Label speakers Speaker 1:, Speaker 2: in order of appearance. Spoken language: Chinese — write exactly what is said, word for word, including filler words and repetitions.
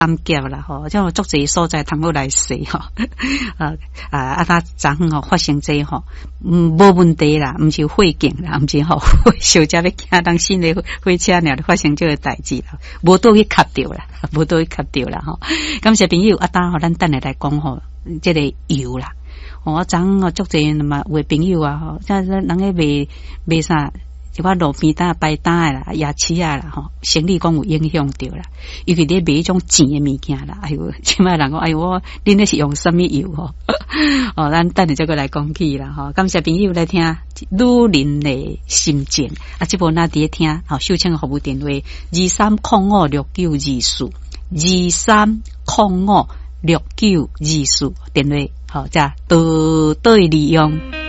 Speaker 1: 三劫啦吼，即有足侪所在通好来说吼，啊啊啊！他昨昏吼发生这吼，嗯，无问题啦，毋是火警啦，毋是吼小车要惊当新的火车了发生这个代志啦，无倒去卡着啦，无倒去卡着啦吼。感谢朋友啊，当吼咱等下来讲吼，这个油啦，我昨昏吼足侪嘛有朋友啊吼，即人个卖卖啥？一寡路边摊摆摊啦、夜市啊啦，吼，生理讲有影响到啦。尤其咧卖迄种钱的物件啦，哎呦，即摆人讲，哎呦，我恁咧是用什么油吼？哦，咱等下再过来讲起啦，吼。感谢朋友来听女人的心情啊，这部那伫听，好，秀清的服务电话二三零五六九二四二三零五六九二四电话，好，再多多利用。